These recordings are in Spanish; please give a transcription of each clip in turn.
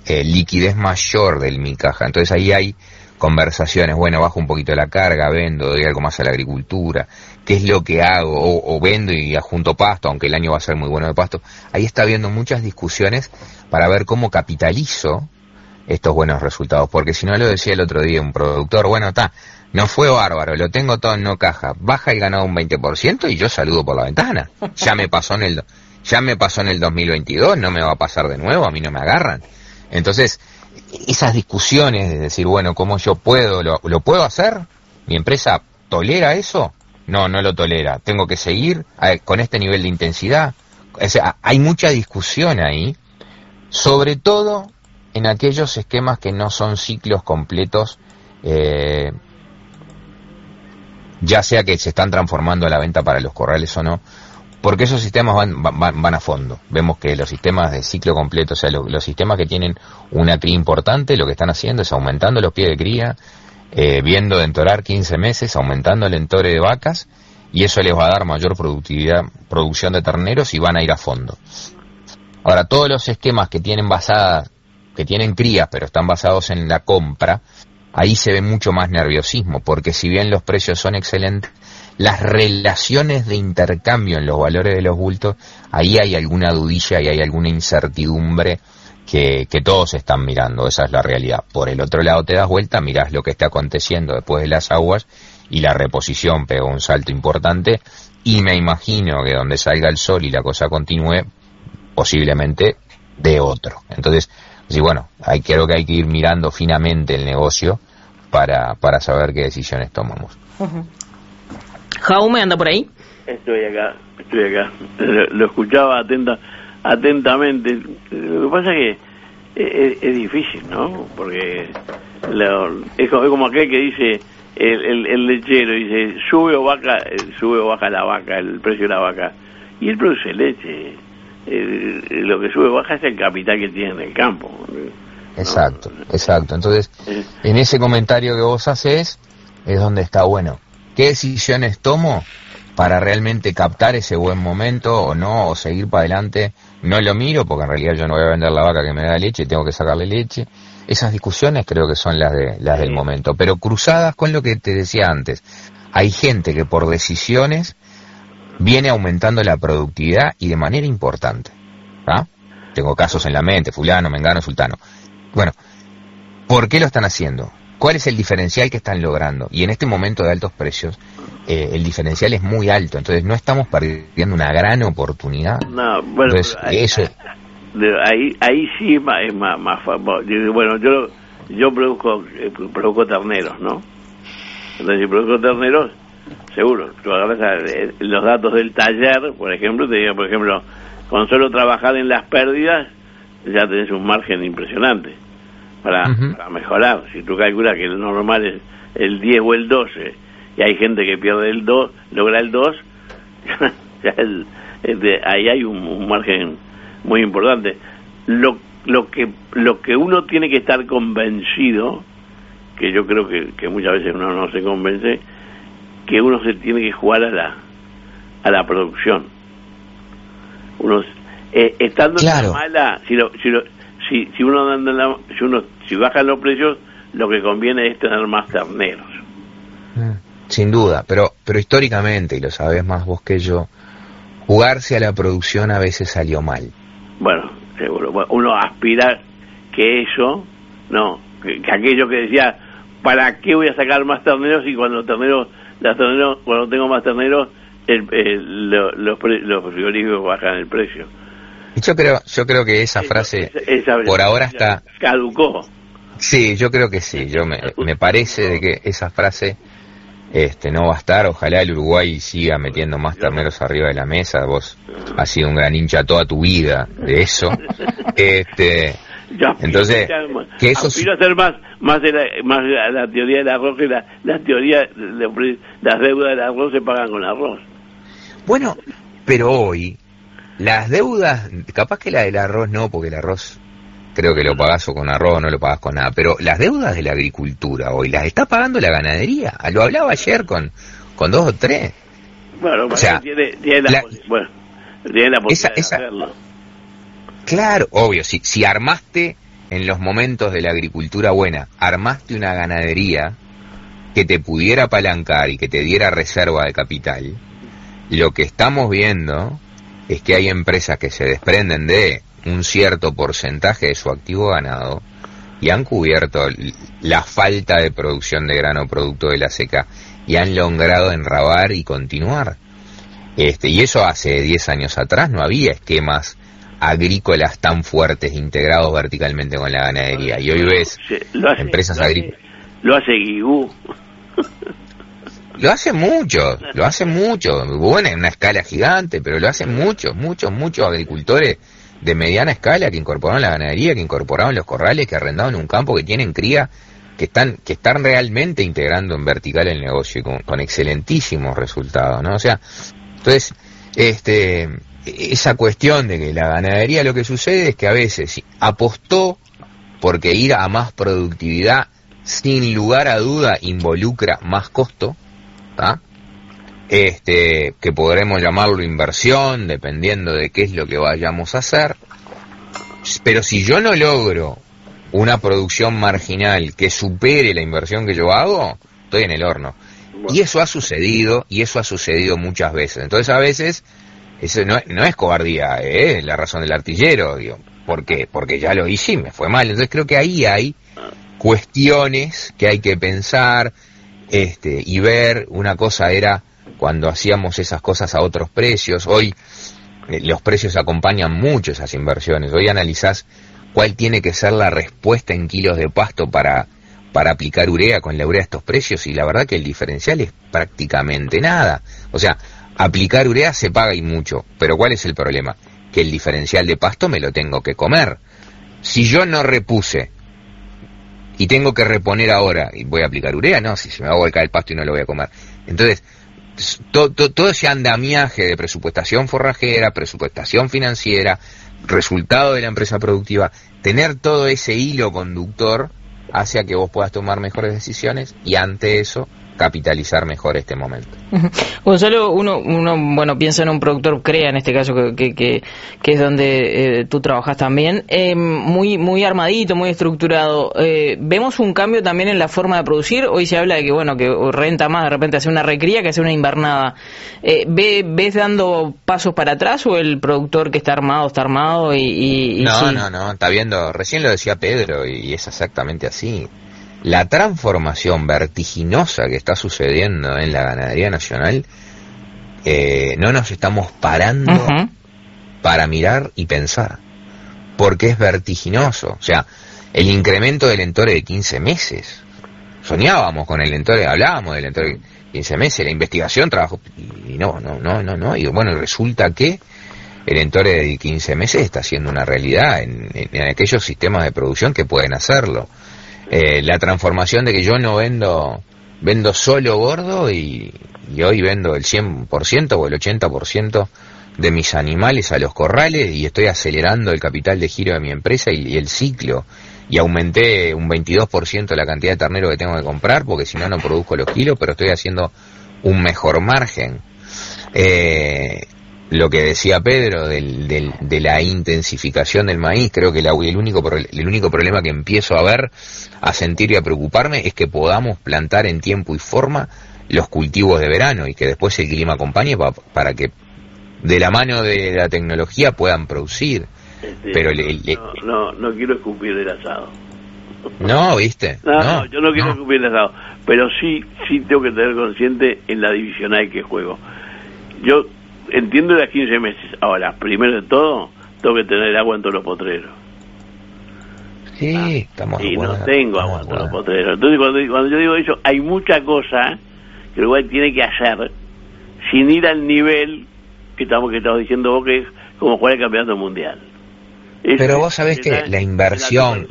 liquidez mayor del mi caja. Entonces ahí hay conversaciones, bueno, bajo un poquito la carga, vendo, doy algo más a la agricultura, qué es lo que hago, o vendo y adjunto pasto, aunque el año va a ser muy bueno de pasto. Ahí está habiendo muchas discusiones para ver cómo capitalizo estos buenos resultados, porque si no, lo decía el otro día un productor, bueno, no fue bárbaro, lo tengo todo en no caja, baja el ganado un 20% y yo saludo por la ventana. Ya me pasó en el 2022, no me va a pasar de nuevo, a mí no me agarran. Entonces, esas discusiones de decir, bueno, ¿cómo yo puedo? ¿Lo puedo hacer? ¿Mi empresa tolera eso? No lo tolera. ¿Tengo que seguir con este nivel de intensidad? O sea, hay mucha discusión ahí, sobre todo en aquellos esquemas que no son ciclos completos, ya sea que se están transformando a la venta para los corrales o no, porque esos sistemas van a fondo. Vemos que los sistemas de ciclo completo, o sea, los sistemas que tienen una cría importante, lo que están haciendo es aumentando los pies de cría, viendo de entorar 15 meses, aumentando el entore de vacas, y eso les va a dar mayor producción de terneros y van a ir a fondo. Ahora, todos los esquemas que tienen crías, pero están basados en la compra, ahí se ve mucho más nerviosismo, porque si bien los precios son excelentes, las relaciones de intercambio en los valores de los bultos, ahí hay alguna dudilla y hay alguna incertidumbre que todos están mirando, esa es la realidad. Por el otro lado te das vuelta, mirás lo que está aconteciendo después de las aguas y la reposición pegó un salto importante y me imagino que donde salga el sol y la cosa continúe, posiblemente de otro. Entonces, sí, bueno, creo que hay que ir mirando finamente el negocio para saber qué decisiones tomamos. Uh-huh. Jaume, ¿anda por ahí? Estoy acá. Lo escuchaba atentamente. Lo que pasa es que es difícil, ¿no? Porque es como aquel que dice, el lechero dice, sube o baja la vaca, el precio de la vaca. Y él produce leche. Lo que sube o baja es el capital que tiene en el campo. Exacto. Entonces, en ese comentario que vos haces, es donde está bueno. ¿Qué decisiones tomo para realmente captar ese buen momento o no, o seguir para adelante? No lo miro porque en realidad yo no voy a vender la vaca que me da leche, tengo que sacarle leche. Esas discusiones creo que son las del momento, pero cruzadas con lo que te decía antes. Hay gente que por decisiones viene aumentando la productividad y de manera importante. ¿Ah? Tengo casos en la mente, fulano, mengano, sultano. Bueno, ¿por qué lo están haciendo? ¿Cuál es el diferencial que están logrando? Y en este momento de altos precios, el diferencial es muy alto, entonces no estamos perdiendo una gran oportunidad. No, bueno, entonces, ahí sí es más bueno, yo produzco terneros, ¿no? Entonces, si produzco terneros, seguro, tú agarras los datos del taller, por ejemplo, te digo, por ejemplo, con solo trabajar en las pérdidas, ya tenés un margen impresionante para mejorar. Si tú calculas que el normal es el 10 o el 12 y hay gente que pierde el 2, logra el 2, ya ahí hay un margen muy importante. Lo que uno tiene que estar convencido, que yo creo que muchas veces uno no se convence, que uno se tiene que jugar a la producción. Uno estando claro. en la mala, si bajan los precios, lo que conviene es tener más terneros. Sin duda, pero históricamente, y lo sabés más vos que yo, jugarse a la producción a veces salió mal. Bueno, seguro. Uno aspira que eso, no, que aquello que decía, ¿para qué voy a sacar más terneros? Y cuando cuando tengo más terneros, los frigoríficos bajan el precio. Yo creo que esa frase por ahora está caducó. Sí, yo creo que sí. Me parece de que esa frase no va a estar. Ojalá el Uruguay siga metiendo más terneros arriba de la mesa. Vos has sido un gran hincha toda tu vida de eso. Entonces, que eso aspiro a hacer más de la teoría del arroz, que la teoría las deudas del arroz se pagan con arroz. Bueno, pero hoy las deudas, capaz que la del arroz no, porque el arroz creo que lo pagás o con arroz o no lo pagás con nada, pero las deudas de la agricultura hoy las está pagando la ganadería. Lo hablaba ayer con 2 o 3. Bueno, o sea, tiene la posibilidad de hacerlo. Claro, obvio, si armaste en los momentos de la agricultura buena armaste una ganadería que te pudiera apalancar y que te diera reserva de capital, lo que estamos viendo es que hay empresas que se desprenden de un cierto porcentaje de su activo ganado y han cubierto la falta de producción de grano producto de la seca y han logrado enrabar y continuar. Y eso hace 10 años atrás no había esquemas agrícolas tan fuertes integrados verticalmente con la ganadería, y hoy ves empresas agrícolas. Lo hace Guigú. Lo hace mucho, bueno, en una escala gigante, pero lo hacen muchos agricultores de mediana escala que incorporaron la ganadería, que incorporaron los corrales, que arrendaron un campo, que tienen cría, que están realmente integrando en vertical el negocio y con excelentísimos resultados, ¿no? O sea, entonces, esa cuestión de que la ganadería, lo que sucede es que a veces apostó porque ir a más productividad sin lugar a duda involucra más costo, ¿tá? Que podremos llamarlo inversión, dependiendo de qué es lo que vayamos a hacer. Pero si yo no logro una producción marginal que supere la inversión que yo hago, estoy en el horno. Bueno. Y eso ha sucedido muchas veces. Entonces a veces, eso no es cobardía, la razón del artillero, digo. ¿Por qué? Porque ya lo hice y me fue mal. Entonces creo que ahí hay cuestiones que hay que pensar, y ver. Una cosa era cuando hacíamos esas cosas a otros precios. Hoy los precios acompañan mucho esas inversiones. Hoy analizás cuál tiene que ser la respuesta en kilos de pasto para aplicar urea con la urea a estos precios, y la verdad que el diferencial es prácticamente nada. O sea, aplicar urea se paga y mucho, pero ¿cuál es el problema? Que el diferencial de pasto me lo tengo que comer. Si yo no repuse y tengo que reponer ahora y voy a aplicar urea, no, si se me va a volcar el pasto y no lo voy a comer. Entonces, todo ese andamiaje de presupuestación forrajera, presupuestación financiera, resultado de la empresa productiva, tener todo ese hilo conductor hace a que vos puedas tomar mejores decisiones y ante eso capitalizar mejor este momento. Gonzalo, uno bueno, piensa en un productor CREA, en este caso que es donde tú trabajas también, muy armadito, muy estructurado. Vemos un cambio también en la forma de producir. Hoy se habla de que bueno, que renta más de repente hacer una recría que hacer una invernada. ¿Ves dando pasos para atrás o el productor que está armado y no, sí? no, está viendo, recién lo decía Pedro y es exactamente así. La transformación vertiginosa que está sucediendo en la ganadería nacional, no nos estamos parando para mirar y pensar, porque es vertiginoso. O sea, el incremento del entore de 15 meses, soñábamos con el entore, hablábamos del entore de 15 meses, la investigación trabajó, y no, y bueno, resulta que el entore de 15 meses está siendo una realidad en aquellos sistemas de producción que pueden hacerlo. La transformación de que yo no vendo solo gordo y hoy vendo el 100% o el 80% de mis animales a los corrales y estoy acelerando el capital de giro de mi empresa y el ciclo, y aumenté un 22% la cantidad de ternero que tengo que comprar porque si no produzco los kilos, pero estoy haciendo un mejor margen. Lo que decía Pedro de la intensificación del maíz, creo que el único problema que empiezo a ver, a sentir y a preocuparme es que podamos plantar en tiempo y forma los cultivos de verano y que después el clima acompañe para que de la mano de la tecnología puedan producir. Pero no quiero escupir el asado. No, ¿viste? No, yo no quiero escupir el asado, pero sí tengo que tener consciente en la divisional que juego. Yo entiendo las 15 meses. Ahora, primero de todo, tengo que tener agua en todos los potreros. Sí, estamos y no tengo agua en todos los potreros. Entonces, cuando yo digo eso, hay mucha cosa que Uruguay tiene que hacer sin ir al nivel que estamos diciendo vos, que es como jugar el campeonato mundial. Pero vos sabés que la inversión,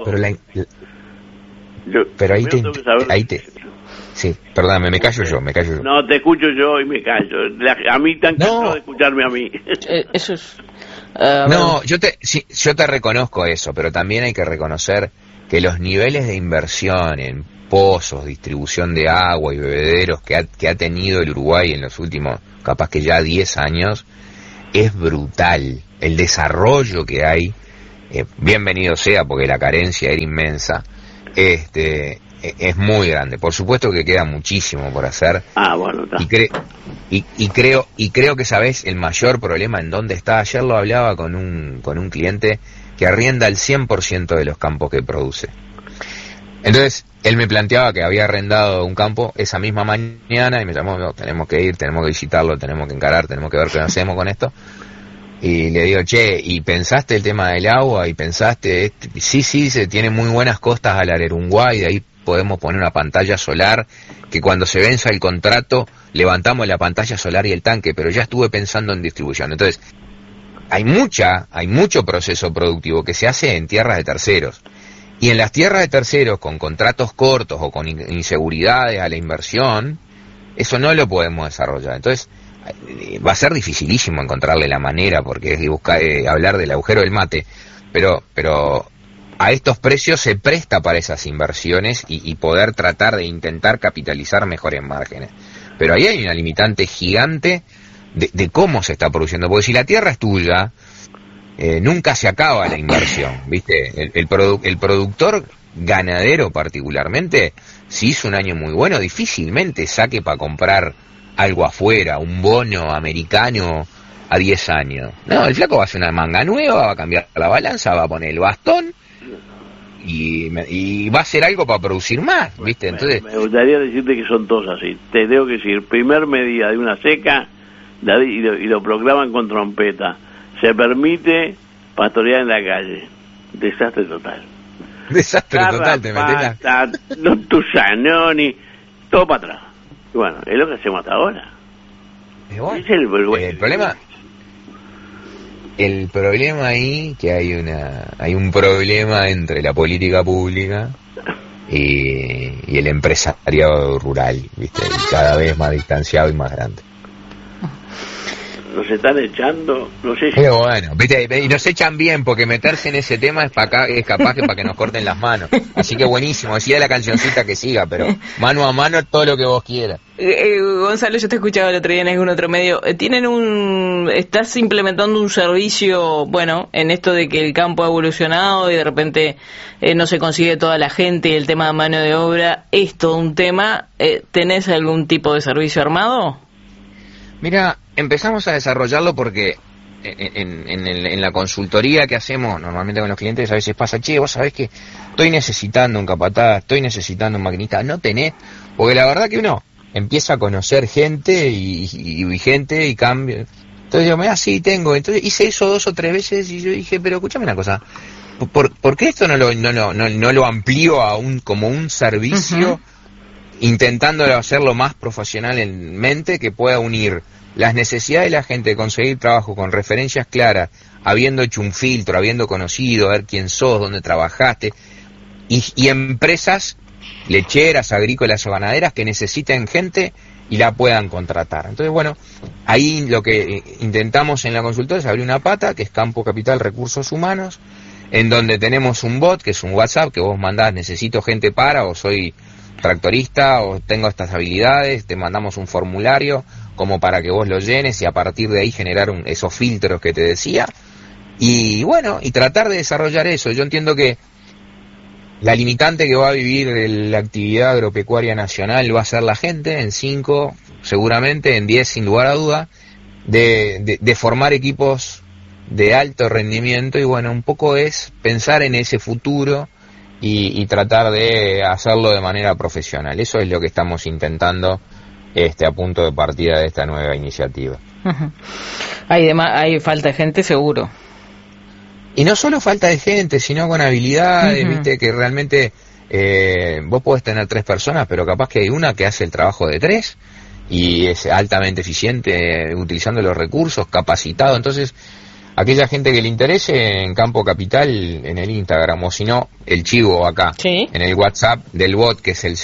pero ahí te sí, perdóname, me callo yo. No, te escucho yo y me callo. A mí tan cansado de escucharme a mí. Eso es... no, yo te reconozco eso, pero también hay que reconocer que los niveles de inversión en pozos, distribución de agua y bebederos que ha tenido el Uruguay en los últimos, capaz que ya 10 años, es brutal. El desarrollo que hay bienvenido sea, porque la carencia era inmensa, es muy grande. Por supuesto que queda muchísimo por hacer. Bueno, está. Y creo que sabés el mayor problema en dónde está. Ayer lo hablaba con un cliente que arrienda el 100% de los campos que produce. Entonces, él me planteaba que había arrendado un campo esa misma mañana y me llamó, no, tenemos que ir, tenemos que visitarlo, tenemos que encarar, tenemos que ver qué hacemos con esto. Y le digo, che, ¿y pensaste el tema del agua? ¿Y pensaste? Sí, se tiene muy buenas costas al Arerunguay, de ahí podemos poner una pantalla solar, que cuando se venza el contrato, levantamos la pantalla solar y el tanque, pero ya estuve pensando en distribución. Entonces, hay mucho proceso productivo que se hace en tierras de terceros. Y en las tierras de terceros, con contratos cortos o con inseguridades a la inversión, eso no lo podemos desarrollar. Entonces, va a ser dificilísimo encontrarle la manera, porque es buscar, hablar del agujero del mate, pero a estos precios se presta para esas inversiones y poder tratar de intentar capitalizar mejores márgenes. Pero ahí hay una limitante gigante de cómo se está produciendo, porque si la tierra es tuya, nunca se acaba la inversión, ¿viste? El productor ganadero particularmente, si hizo un año muy bueno, difícilmente saque para comprar algo afuera, un bono americano a 10 años. No, el flaco va a hacer una manga nueva, va a cambiar la balanza, va a poner el bastón y va a hacer algo para producir más, ¿viste? Entonces, me gustaría decirte que son todos así. Te tengo que decir, primer medida de una seca, y lo proclaman con trompeta. Se permite pastorear en la calle. Desastre total. Desastre total, te metes los tusanoni, todo para atrás. Y bueno, es lo que hacemos hasta ahora. Bueno, es el problema. El problema ahí, que hay un problema entre la política pública y el empresariado rural, ¿viste? Y cada vez más distanciado y más grande. Nos están echando, no sé si... Pero bueno, ¿viste? Y nos echan bien, porque meterse en ese tema es capaz que para que nos corten las manos. Así que buenísimo, decía la cancioncita que siga, pero mano a mano todo lo que vos quieras. Gonzalo, yo te escuchaba el otro día en algún otro medio. Estás implementando un servicio, bueno, en esto de que el campo ha evolucionado y de repente no se consigue toda la gente y el tema de mano de obra es todo un tema. ¿Tenés algún tipo de servicio armado? Mira, empezamos a desarrollarlo porque en la consultoría que hacemos normalmente con los clientes a veces pasa, che, vos sabés que estoy necesitando un capataz, estoy necesitando un maquinista, no tenés, porque la verdad que uno empieza a conocer gente y gente y cambia. Entonces yo, mira, sí tengo. Entonces hice eso 2 o 3 veces y yo dije, pero escúchame una cosa, ¿por qué esto no lo amplío como un servicio? Uh-huh. Intentándolo hacerlo más profesionalmente, que pueda unir las necesidades de la gente de conseguir trabajo con referencias claras, habiendo hecho un filtro, habiendo conocido, a ver quién sos, dónde trabajaste, y empresas lecheras, agrícolas o ganaderas que necesiten gente y la puedan contratar. Entonces, bueno, ahí lo que intentamos en la consultora es abrir una pata, que es Campo Capital Recursos Humanos, en donde tenemos un bot, que es un WhatsApp, que vos mandás, necesito gente para, o soy tractorista, o tengo estas habilidades, te mandamos un formulario como para que vos lo llenes y a partir de ahí generar esos filtros que te decía, y bueno, y tratar de desarrollar eso. Yo entiendo que la limitante que va a vivir la actividad agropecuaria nacional va a ser la gente, en 5 seguramente, en 10 sin lugar a duda, de formar equipos de alto rendimiento, y bueno, un poco es pensar en ese futuro y tratar de hacerlo de manera profesional. Eso es lo que estamos intentando a punto de partida de esta nueva iniciativa. Uh-huh. Hay falta de gente, seguro. Y no solo falta de gente, sino con habilidades, uh-huh. Viste, que realmente vos podés tener 3 personas, pero capaz que hay una que hace el trabajo de 3 y es altamente eficiente utilizando los recursos, capacitado. Entonces, aquella gente que le interese, en Campo Capital, en el Instagram, o si no, el chivo acá, ¿sí? En el WhatsApp del bot, que es el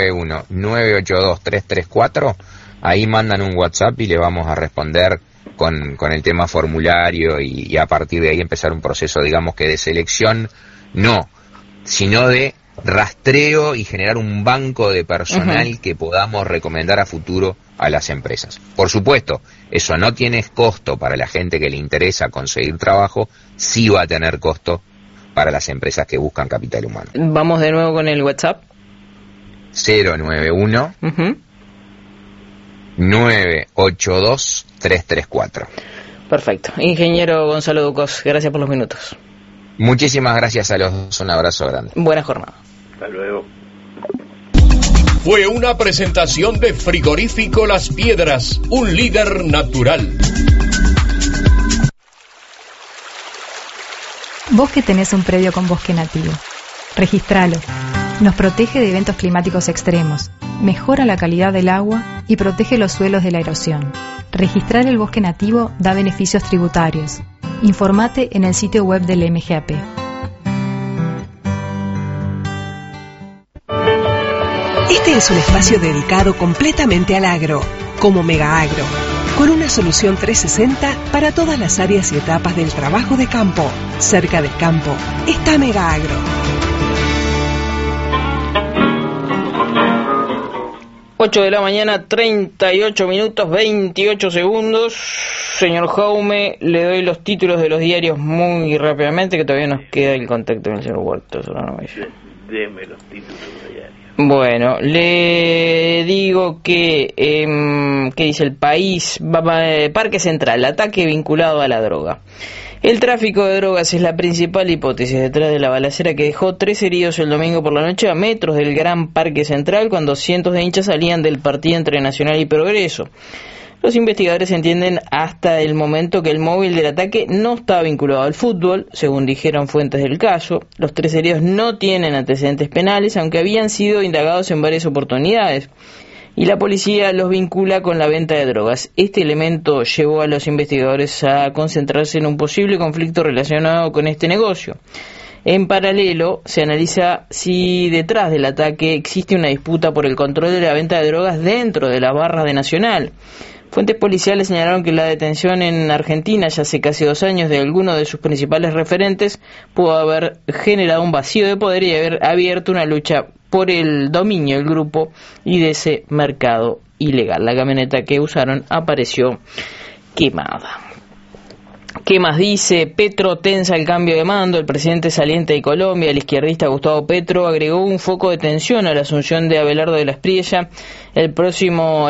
091-982-334, ahí mandan un WhatsApp y le vamos a responder con el tema formulario y a partir de ahí empezar un proceso, digamos que de selección, no, sino de rastreo y generar un banco de personal uh-huh. que podamos recomendar a futuro a las empresas. Por supuesto, eso no tiene costo para la gente que le interesa conseguir trabajo, sí va a tener costo para las empresas que buscan capital humano. Vamos de nuevo con el WhatsApp. 091 982 334. Perfecto. Ingeniero Gonzalo Ducos, gracias por los minutos. Muchísimas gracias a los dos, un abrazo grande. Buena jornada. Hasta luego. Fue una presentación de Frigorífico Las Piedras, un líder natural. Vos que tenés un predio con bosque nativo, registralo. Nos protege de eventos climáticos extremos, mejora la calidad del agua y protege los suelos de la erosión. Registrar el bosque nativo da beneficios tributarios. Informate en el sitio web del MGAP. Este es un espacio dedicado completamente al agro, como Mega Agro, con una solución 360 para todas las áreas y etapas del trabajo de campo. Cerca del campo está Mega Agro. Ocho de la mañana, 38 minutos, 28 segundos. Señor Jaume, le doy los títulos de los diarios muy rápidamente, que todavía nos queda el contacto con el señor Huerta. Deme los títulos de los diarios. Bueno, le digo que, ¿qué dice el país? Parque Central, ataque vinculado a la droga. El tráfico de drogas es la principal hipótesis detrás de la balacera que dejó 3 heridos el domingo por la noche a metros del Gran Parque Central, cuando cientos de hinchas salían del partido entre Nacional y Progreso. Los investigadores entienden hasta el momento que el móvil del ataque no está vinculado al fútbol, según dijeron fuentes del caso. Los 3 heridos no tienen antecedentes penales, aunque habían sido indagados en varias oportunidades, y la policía los vincula con la venta de drogas. Este elemento llevó a los investigadores a concentrarse en un posible conflicto relacionado con este negocio. En paralelo, se analiza si detrás del ataque existe una disputa por el control de la venta de drogas dentro de las barras de Nacional. Fuentes policiales señalaron que la detención en Argentina ya hace casi 2 años de alguno de sus principales referentes pudo haber generado un vacío de poder y haber abierto una lucha por el dominio del grupo y de ese mercado ilegal. La camioneta que usaron apareció quemada. ¿Qué más dice? Petro tensa el cambio de mando. El presidente saliente de Colombia, el izquierdista Gustavo Petro, agregó un foco de tensión a la asunción de Abelardo de la Espriella el próximo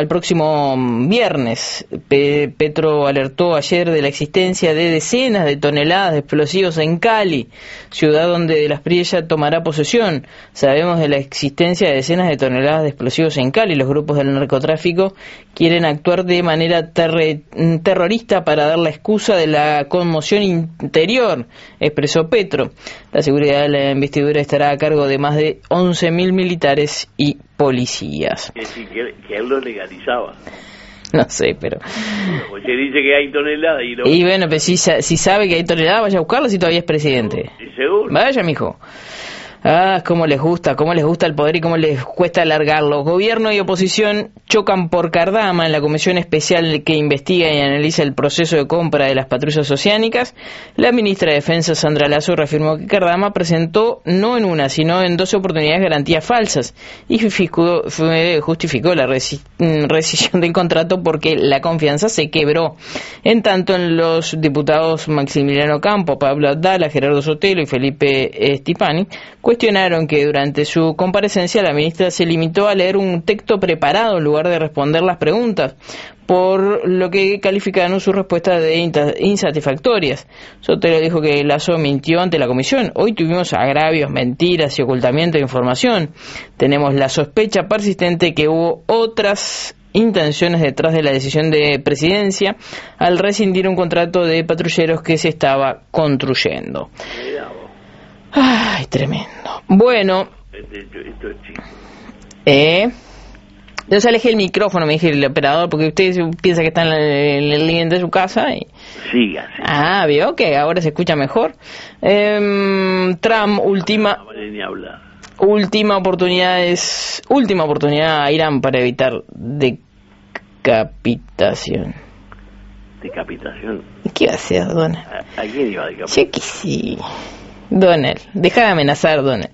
viernes. Petro alertó ayer de la existencia de decenas de toneladas de explosivos en Cali, ciudad donde de la Espriella tomará posesión. Sabemos de la existencia de decenas de toneladas de explosivos en Cali. Los grupos del narcotráfico quieren actuar de manera terrorista para dar la excusa de la conmoción interior, expresó Petro. La seguridad de la investidura estará a cargo de más de 11.000 militares y policías. Que él lo legalizaba. No sé, pero... Porque dice que hay toneladas y... Y bueno, pues si sabe que hay toneladas, vaya a buscarlo si todavía es presidente. ¿Seguro? Vaya, mijo. Ah, cómo les gusta el poder y cómo les cuesta alargarlo. Gobierno y oposición chocan por Cardama en la comisión especial que investiga y analiza el proceso de compra de las patrullas oceánicas. La ministra de Defensa, Sandra Lasso, reafirmó que Cardama presentó no en una, sino en 2 oportunidades garantías falsas y justificó la rescisión del contrato porque la confianza se quebró. En tanto, en los diputados Maximiliano Campo, Pablo Abdala, Gerardo Sotelo y Felipe Stipani cuestionaron que durante su comparecencia la ministra se limitó a leer un texto preparado en lugar de responder las preguntas, por lo que calificaron sus respuestas de insatisfactorias. Sotelo dijo que Lasso mintió ante la comisión. Hoy tuvimos agravios, mentiras y ocultamiento de información. Tenemos la sospecha persistente que hubo otras intenciones detrás de la decisión de presidencia al rescindir un contrato de patrulleros que se estaba construyendo. Ay, tremendo. Bueno. Esto es chico. Yo se alejé el micrófono, me dije el operador, porque usted piensa que está en el living de su casa. Y... Siga. Ah, vio que ahora se escucha mejor. Trump, última oportunidad a Irán para evitar decapitación. ¿Decapitación? ¿Qué iba a hacer, Donald? ¿A quién iba a decapitar? Yo que sí. Donald, deja de amenazar, Donald.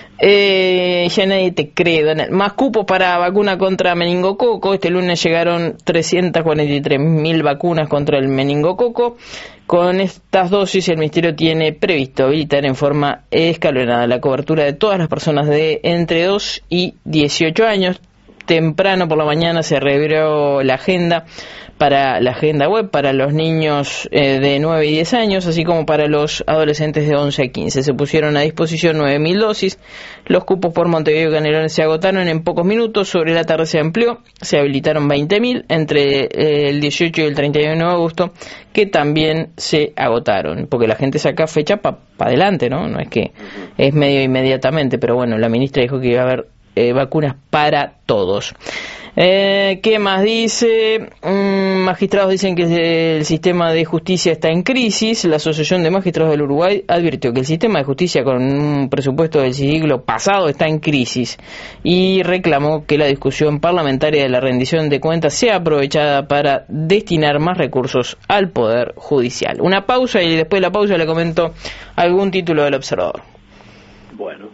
Ya nadie te cree, Donald. Más cupos para vacuna contra meningococo. Este lunes llegaron 343.000 vacunas contra el meningococo, Con estas dosis, el Ministerio tiene previsto habilitar en forma escalonada la cobertura de todas las personas de entre 2 y 18 años. Temprano por la mañana se reveló la agenda web para los niños de 9 y 10 años, así como para los adolescentes de 11 a 15. Se pusieron a disposición 9.000 dosis. Los cupos por Montevideo y Canelones se agotaron en pocos minutos. Sobre la tarde se amplió. Se habilitaron 20.000 entre el 18 y el 31 de agosto, que también se agotaron, porque la gente saca fecha para adelante, ¿no? No es que es medio inmediatamente, pero bueno, la ministra dijo que iba a haber vacunas para todos. ¿Qué más dice? Magistrados dicen que el sistema de justicia está en crisis. La Asociación de Magistrados del Uruguay advirtió que el sistema de justicia con un presupuesto del siglo pasado está en crisis y reclamó que la discusión parlamentaria de la rendición de cuentas sea aprovechada para destinar más recursos al Poder Judicial. Una pausa y después de la pausa le comento algún título del Observador. Bueno.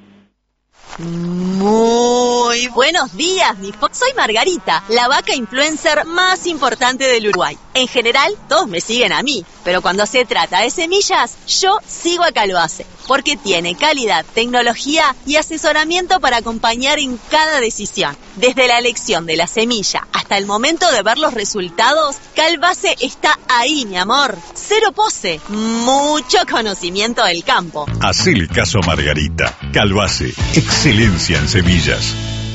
Muy buenos días, soy Margarita, la vaca influencer más importante del Uruguay. En general, todos me siguen a mí, pero cuando se trata de semillas, yo sigo a Calvase, porque tiene calidad, tecnología y asesoramiento para acompañar en cada decisión. Desde la elección de la semilla hasta el momento de ver los resultados, Calvase está ahí, mi amor. Cero pose, mucho conocimiento del campo. Hacele caso a Margarita. Calvase, excelencia en semillas.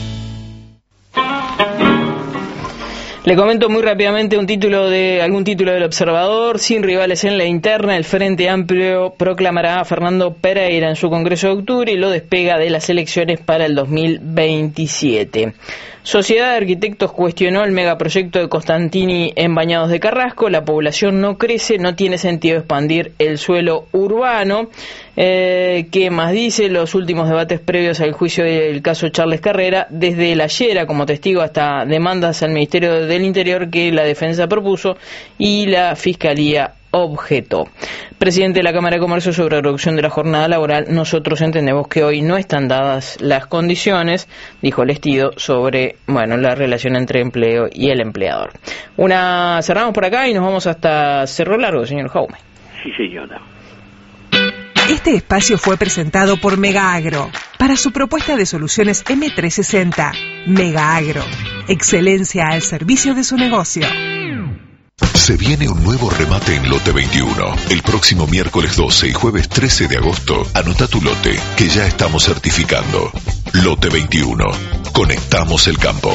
Le comento muy rápidamente algún título del Observador. Sin rivales en la interna, el Frente Amplio proclamará a Fernando Pereira en su Congreso de Octubre y lo despega de las elecciones para el 2027. Sociedad de Arquitectos cuestionó el megaproyecto de Costantini en Bañados de Carrasco. La población no crece, no tiene sentido expandir el suelo urbano. ¿Qué más dice? Los últimos debates previos al juicio del caso Charles Carrera, desde la Llera como testigo hasta demandas al Ministerio del Interior que la defensa propuso y la Fiscalía objetó. Presidente de la Cámara de Comercio sobre reducción de la jornada laboral, nosotros entendemos que hoy no están dadas las condiciones, dijo Lestido, sobre la relación entre empleo y el empleador. Cerramos por acá y nos vamos hasta Cerro Largo, señor Jaume. Sí, señora. Este espacio fue presentado por Mega Agro para su propuesta de soluciones M360. Mega Agro, excelencia al servicio de su negocio. Se viene un nuevo remate en Lote 21. El próximo miércoles 12 y jueves 13 de agosto, anota tu lote, que ya estamos certificando. Lote 21. Conectamos el campo.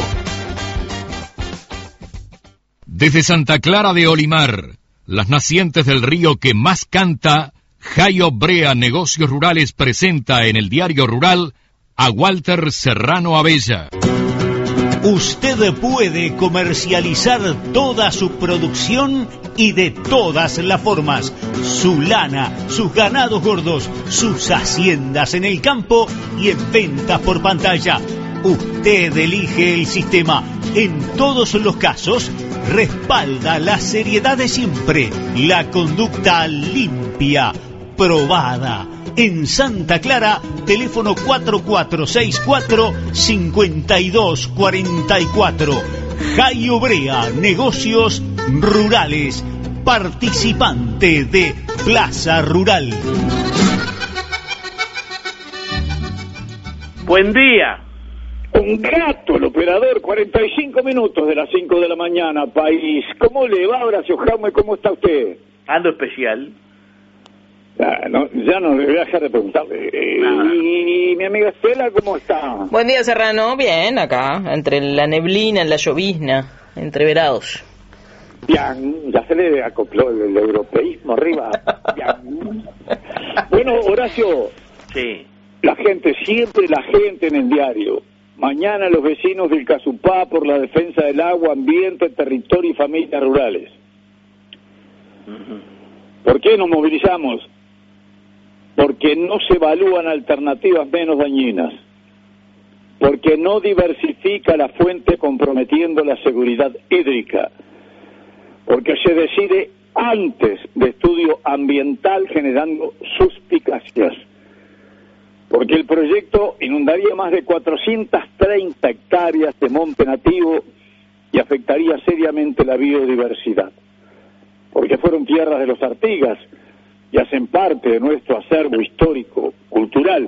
Desde Santa Clara de Olimar, las nacientes del río que más canta, Jayo Brea Negocios Rurales presenta en el Diario Rural a Walter Serrano Abella. Usted puede comercializar toda su producción y de todas las formas. Su lana, sus ganados gordos, sus haciendas en el campo y en ventas por pantalla. Usted elige el sistema. En todos los casos, respalda la seriedad de siempre, la conducta limpia, probada. En Santa Clara, teléfono 4464-5244. Jayo Brea, Negocios Rurales, participante de Plaza Rural. Buen día. Un gato, el operador, 45 minutos de las 5 de la mañana, país. ¿Cómo le va, Horacio Jaume? ¿Cómo está usted? Ando especial. Ya no le voy a dejar de preguntarle. ¿Y mi amiga Estela cómo está? Buen día, Serrano. Bien, acá, entre la neblina, la llovizna, entreverados. Bien, ya se le acopló el europeísmo arriba. Bien. Bueno, Horacio. Sí. Siempre la gente en el diario. Mañana los vecinos del Casupá por la defensa del agua, ambiente, territorio y familias rurales. ¿Por qué nos movilizamos? Porque no se evalúan alternativas menos dañinas, porque no diversifica la fuente comprometiendo la seguridad hídrica, porque se decide antes de estudio ambiental generando suspicacias, porque el proyecto inundaría más de 430 hectáreas de monte nativo y afectaría seriamente la biodiversidad. porque fueron tierras de los Artigas y hacen parte de nuestro acervo histórico, cultural,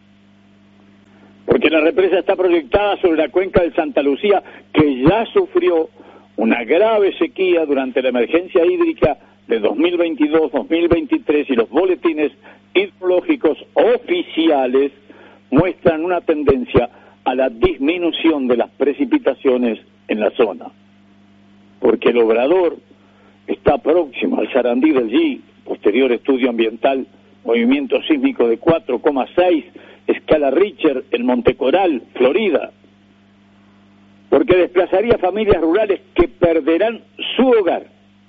porque la represa está proyectada sobre la cuenca del Santa Lucía, que ya sufrió una grave sequía durante la emergencia hídrica de 2022-2023, y los boletines hidrológicos oficiales muestran una tendencia a la disminución de las precipitaciones en la zona, porque el Obrador está próximo al Sarandí del G, posterior estudio ambiental, movimiento sísmico de 4,6, escala Richter en Montecoral, Florida, porque desplazaría familias rurales que perderán su hogar,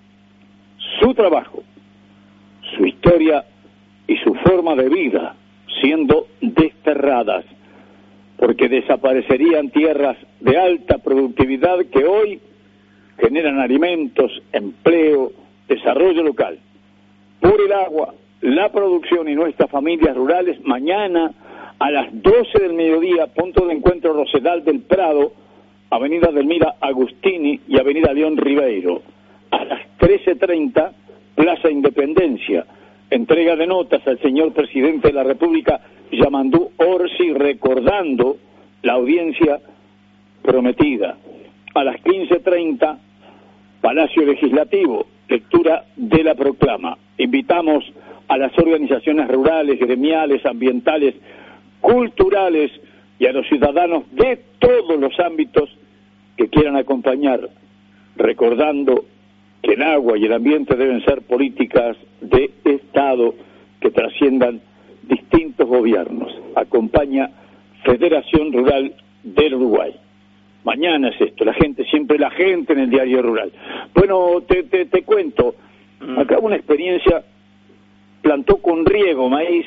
su trabajo, su historia y su forma de vida, siendo desterradas, porque desaparecerían tierras de alta productividad que hoy generan alimentos, empleo, desarrollo local. Por el agua, la producción y nuestras familias rurales, mañana a las 12 del mediodía, punto de encuentro Rosedal del Prado, Avenida Delmira Agustini y Avenida León Ribeiro. A las 13:30, Plaza Independencia, entrega de notas al señor presidente de la República, Yamandú Orsi, recordando la audiencia prometida. A las 15:30, Palacio Legislativo, lectura de la proclama. Invitamos a las organizaciones rurales, gremiales, ambientales, culturales y a los ciudadanos de todos los ámbitos que quieran acompañar, recordando que el agua y el ambiente deben ser políticas de Estado que trasciendan distintos gobiernos. Acompaña Federación Rural del Uruguay. Mañana es esto, siempre la gente en el Diario Rural. Bueno, te cuento, acá una experiencia, plantó con riego maíz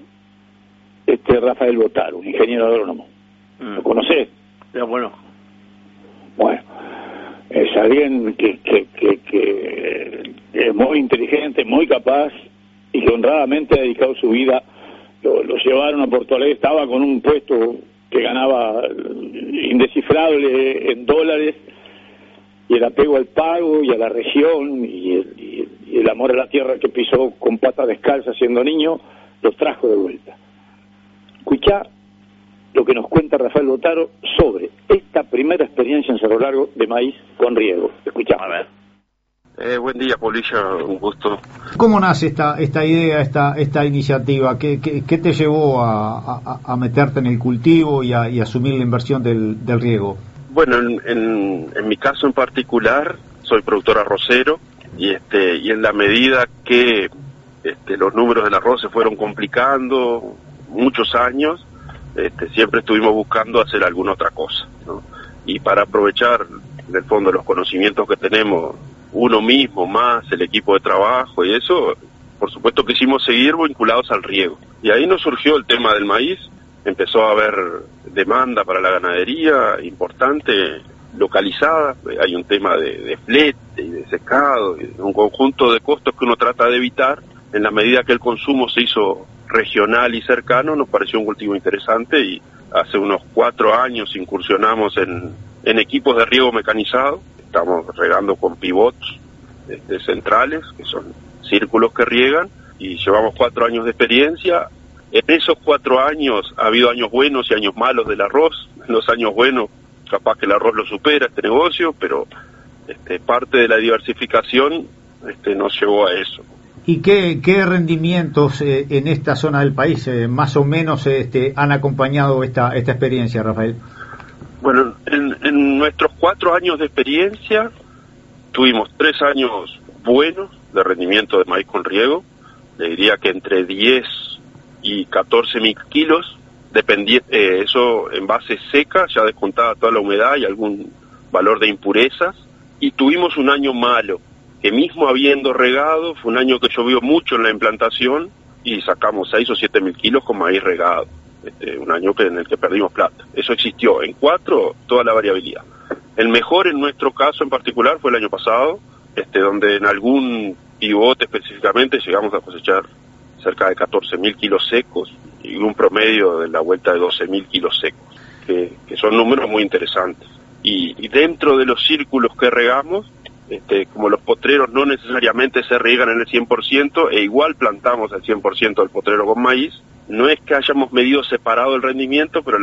Rafael Botaro, un ingeniero agrónomo. ¿Lo conocés? Ya, bueno. Bueno, es alguien que es muy inteligente, muy capaz, y que honradamente ha dedicado su vida. Lo llevaron a Porto Alegre, estaba con un puesto que ganaba indescifrable en dólares, y el apego al pago y a la región y el amor a la tierra que pisó con patas descalzas siendo niño, los trajo de vuelta. Escuchá lo que nos cuenta Rafael Botaro sobre esta primera experiencia en Cerro Largo de maíz con riego. Escuchá. A ver. Buen día, Polilla, un gusto. ¿Cómo nace esta idea, esta iniciativa? ¿Qué te llevó a meterte en el cultivo y asumir la inversión del riego? Bueno, en mi caso en particular, soy productor arrocero y en la medida que los números del arroz se fueron complicando muchos años, siempre estuvimos buscando hacer alguna otra cosa, ¿no? Y para aprovechar, en el fondo, los conocimientos que tenemos uno mismo, más el equipo de trabajo y eso, por supuesto quisimos seguir vinculados al riego. Y ahí nos surgió el tema del maíz, empezó a haber demanda para la ganadería importante, localizada, hay un tema de flete y de secado, y un conjunto de costos que uno trata de evitar. En la medida que el consumo se hizo regional y cercano, nos pareció un cultivo interesante y hace unos 4 años incursionamos en equipos de riego mecanizado. Estamos regando con pivots centrales, que son círculos que riegan, y llevamos 4 años de experiencia. En esos 4 años ha habido años buenos y años malos del arroz. En los años buenos, capaz que el arroz lo supera este negocio, pero parte de la diversificación nos llevó a eso. ¿Y qué rendimientos en esta zona del país más o menos han acompañado esta experiencia, Rafael? Bueno, en nuestros 4 años de experiencia tuvimos 3 años buenos de rendimiento de maíz con riego. Le diría que entre 10 y 14.000 kilos, eso en base seca, ya descontada toda la humedad y algún valor de impurezas. Y tuvimos un año malo, que mismo habiendo regado, fue un año que llovió mucho en la implantación y sacamos 6 o 7.000 kilos con maíz regado. Un año en el que perdimos plata. Eso existió. En 4, toda la variabilidad. El mejor en nuestro caso en particular fue el año pasado, donde en algún pivote específicamente llegamos a cosechar cerca de 14.000 kilos secos y un promedio de la vuelta de 12.000 kilos secos, que son números muy interesantes. Y dentro de los círculos que regamos, como los potreros no necesariamente se riegan en el 100%, e igual plantamos el 100% del potrero con maíz, no es que hayamos medido separado el rendimiento, pero